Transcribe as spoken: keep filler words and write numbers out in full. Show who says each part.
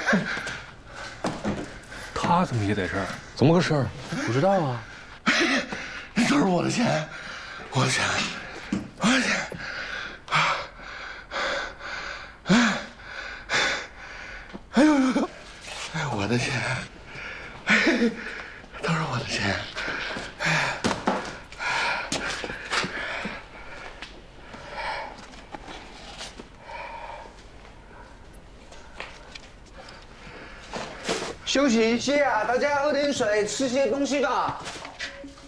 Speaker 1: 他怎么也在这儿？
Speaker 2: 怎么个事儿？
Speaker 1: 不知道啊。
Speaker 3: 这都是我的钱，我的钱，我的钱。啊！哎，哎呦呦呦！哎，我的钱，哎，都是我的钱。哎。
Speaker 4: 休息一下，大家喝点水，吃些东西吧。